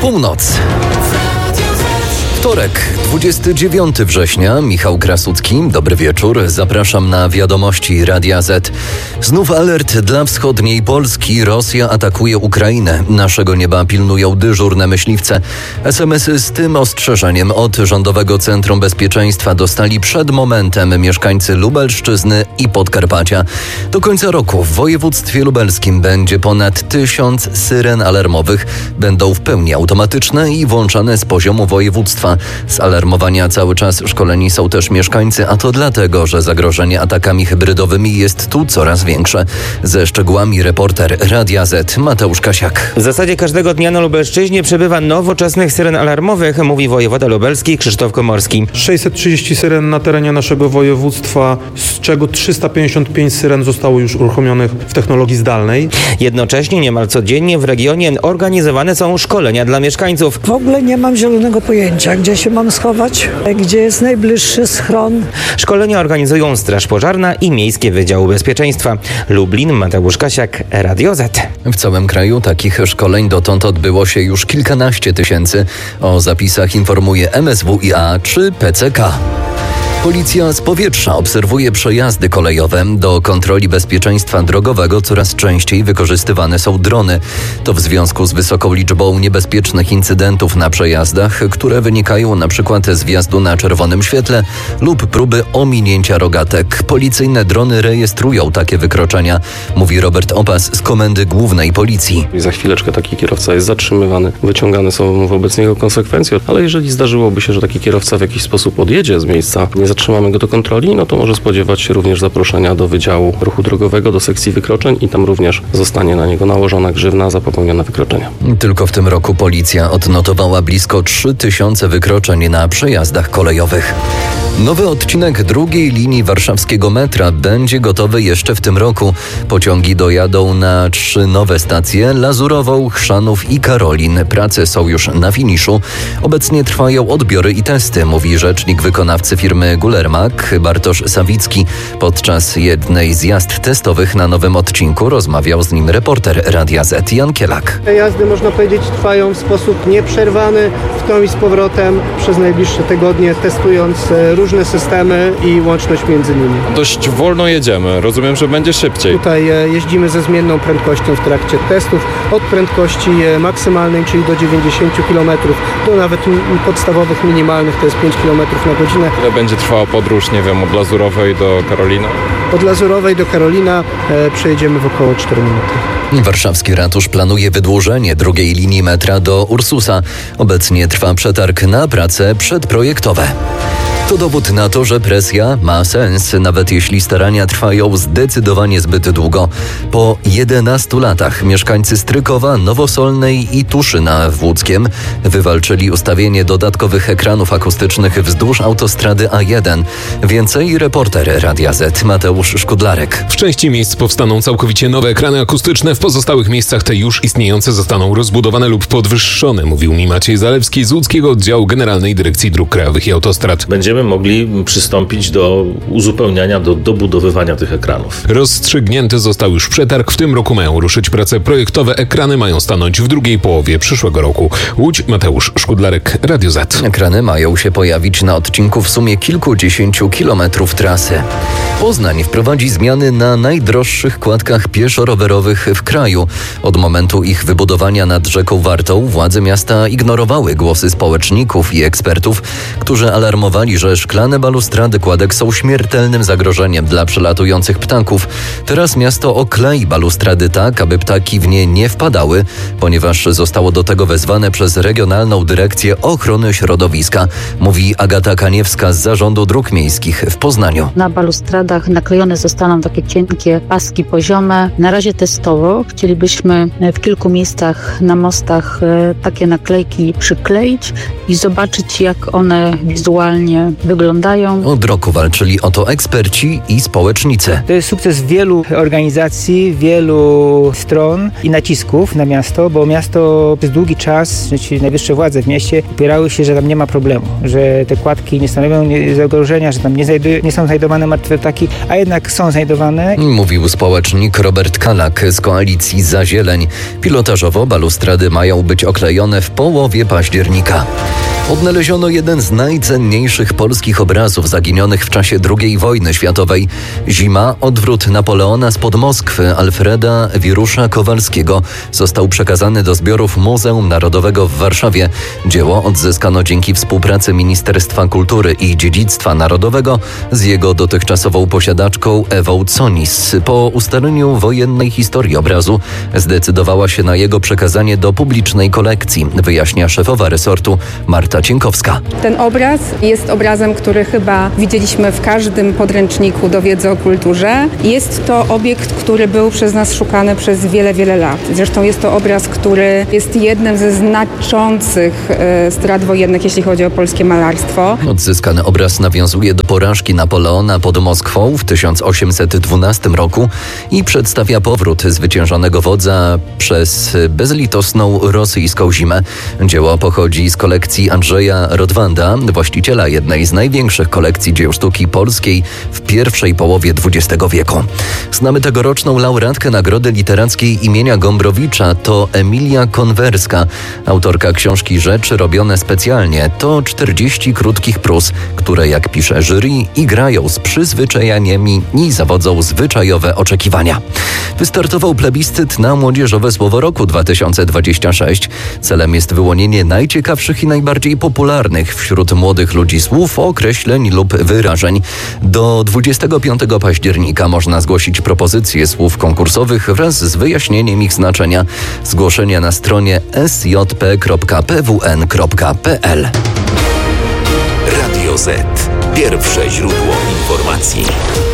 Północ. Wtorek, 29 września, Michał Krasucki. Dobry wieczór, zapraszam na wiadomości Radia Z. Znów alert dla wschodniej Polski. Rosja atakuje Ukrainę. Naszego nieba pilnują dyżurne myśliwce. SMS-y z tym ostrzeżeniem od Rządowego Centrum Bezpieczeństwa dostali przed momentem mieszkańcy Lubelszczyzny i Podkarpacia. Do końca roku w województwie lubelskim będzie ponad 1000 syren alarmowych. Będą w pełni automatyczne i włączane z poziomu województwa. Z alarmowania cały czas szkoleni są też mieszkańcy, a to dlatego, że zagrożenie atakami hybrydowymi jest tu coraz większe. Ze szczegółami reporter Radia Z Mateusz Kasiak. W zasadzie każdego dnia na Lubelszczyźnie przybywa nowoczesnych syren alarmowych, mówi wojewoda lubelski Krzysztof Komorski. 630 syren na terenie naszego województwa, z czego 355 syren zostało już uruchomionych w technologii zdalnej. Jednocześnie niemal codziennie w regionie organizowane są szkolenia dla mieszkańców. W ogóle nie mam zielonego pojęcia, gdzie się mam schować, gdzie jest najbliższy schron. Szkolenia organizują Straż Pożarna i Miejskie Wydziały Bezpieczeństwa. Lublin, Mateusz Kasiak, Radio Z. W całym kraju takich szkoleń dotąd odbyło się już kilkanaście tysięcy. O zapisach informuje MSWiA czy PCK. Policja z powietrza obserwuje przejazdy kolejowe. Do kontroli bezpieczeństwa drogowego coraz częściej wykorzystywane są drony. To w związku z wysoką liczbą niebezpiecznych incydentów na przejazdach, które wynikają np. z wjazdu na czerwonym świetle lub próby ominięcia rogatek. Policyjne drony rejestrują takie wykroczenia, mówi Robert Opas z Komendy Głównej Policji. Za chwileczkę taki kierowca jest zatrzymywany, wyciągane są wobec niego konsekwencje, ale jeżeli zdarzyłoby się, że taki kierowca w jakiś sposób odjedzie z miejsca, nie zatrzymamy go do kontroli, no to może spodziewać się również zaproszenia do Wydziału Ruchu Drogowego, do sekcji wykroczeń i tam również zostanie na niego nałożona grzywna za popełnione wykroczenia. Tylko w tym roku policja odnotowała blisko 3000 wykroczeń na przejazdach kolejowych. Nowy odcinek drugiej linii warszawskiego metra będzie gotowy jeszcze w tym roku. Pociągi dojadą na 3 nowe stacje: Lazurową, Chrzanów i Karolin. Prace są już na finiszu. Obecnie trwają odbiory i testy, mówi rzecznik wykonawcy firmy Gulermak Bartosz Sawicki. Podczas jednej z jazd testowych na nowym odcinku rozmawiał z nim reporter Radia Z Jan Kielak. Te jazdy, można powiedzieć, trwają w sposób nieprzerwany, w tą i z powrotem przez najbliższe tygodnie, testując różne systemy i łączność między nimi. Dość wolno jedziemy, rozumiem, że będzie szybciej. Tutaj jeździmy ze zmienną prędkością w trakcie testów, od prędkości maksymalnej, czyli do 90 km, do nawet podstawowych, minimalnych, to jest 5 km na godzinę. Ile będzie trwała podróż, nie wiem, od Lazurowej do Karolina? Od Lazurowej do Karolina przejedziemy w około 4 minuty. Warszawski ratusz planuje wydłużenie drugiej linii metra do Ursusa. Obecnie trwa przetarg na prace przedprojektowe. To dowód na to, że presja ma sens, nawet jeśli starania trwają zdecydowanie zbyt długo. Po 11 latach mieszkańcy Strykowa, Nowosolnej i Tuszyna w Łódzkiem wywalczyli ustawienie dodatkowych ekranów akustycznych wzdłuż autostrady A1. Więcej reporter Radia Z Mateusz Szkudlarek. W części miejsc powstaną całkowicie nowe ekrany akustyczne, w pozostałych miejscach te już istniejące zostaną rozbudowane lub podwyższone, mówił mi Maciej Zalewski z Łódzkiego Oddziału Generalnej Dyrekcji Dróg Krajowych i Autostrad. Będziemy mogli przystąpić do uzupełniania, do dobudowywania tych ekranów. Rozstrzygnięty został już przetarg. W tym roku mają ruszyć prace projektowe. Ekrany mają stanąć w drugiej połowie przyszłego roku. Łódź, Mateusz Szkudlarek, Radio Z. Ekrany mają się pojawić na odcinku w sumie kilkudziesięciu kilometrów trasy. Poznań wprowadzi zmiany na najdroższych kładkach pieszo-rowerowych w kraju. Od momentu ich wybudowania nad rzeką Wartą władze miasta ignorowały głosy społeczników i ekspertów, którzy alarmowali, że szklane balustrady kładek są śmiertelnym zagrożeniem dla przelatujących ptaków. Teraz miasto oklei balustrady tak, aby ptaki w nie nie wpadały, ponieważ zostało do tego wezwane przez Regionalną Dyrekcję Ochrony Środowiska, mówi Agata Kaniewska z Zarządu Dróg Miejskich w Poznaniu. Na balustradach naklejone zostaną takie cienkie paski poziome. Na razie testowo chcielibyśmy w kilku miejscach na mostach takie naklejki przykleić i zobaczyć, jak one wizualnie wyglądają. Od roku walczyli o to eksperci i społecznicy. To jest sukces wielu organizacji, wielu stron i nacisków na miasto, bo miasto przez długi czas, czyli najwyższe władze w mieście, upierały się, że tam nie ma problemu, że te kładki nie stanowią zagrożenia, że tam nie są znajdowane martwe ptaki, a jednak są znajdowane. Mówił społecznik Robert Kalak z koalicji Za Zieleń. Pilotażowo balustrady mają być oklejone w połowie października. Odnaleziono jeden z najcenniejszych polskich obrazów zaginionych w czasie II wojny światowej. Zima, odwrót Napoleona spod Moskwy Alfreda Wirusza Kowalskiego został przekazany do zbiorów Muzeum Narodowego w Warszawie. Dzieło odzyskano dzięki współpracy Ministerstwa Kultury i Dziedzictwa Narodowego z jego dotychczasową posiadaczką Ewą Conis. Po ustaleniu wojennej historii obrazu zdecydowała się na jego przekazanie do publicznej kolekcji, wyjaśnia szefowa resortu Marta Cienkowska. Ten obraz jest obrazem, który chyba widzieliśmy w każdym podręczniku do wiedzy o kulturze. Jest to obiekt, który był przez nas szukany przez wiele, wiele lat. Zresztą jest to obraz, który jest jednym ze znaczących strat wojennych, jeśli chodzi o polskie malarstwo. Odzyskany obraz nawiązuje do porażki Napoleona pod Moskwą w 1812 roku i przedstawia powrót zwyciężonego wodza przez bezlitosną rosyjską zimę. Dzieło pochodzi z kolekcji Andrzeja Rodwanda, właściciela jednej z największych kolekcji dzieł sztuki polskiej w pierwszej połowie XX wieku. Znamy tegoroczną laureatkę Nagrody Literackiej imienia Gombrowicza, to Emilia Konwerska, autorka książki Rzeczy robione specjalnie. To 40 krótkich prós, które, jak pisze jury, igrają z przyzwyczajeniami i zawodzą zwyczajowe oczekiwania. Wystartował plebiscyt na Młodzieżowe Słowo Roku 2026. Celem jest wyłonienie najciekawszych i najbardziej popularnych wśród młodych ludzi słów, określeń lub wyrażeń. Do 25 października można zgłosić propozycje słów konkursowych wraz z wyjaśnieniem ich znaczenia. Zgłoszenia na stronie sjp.pwn.pl. Radio Z. Pierwsze źródło informacji.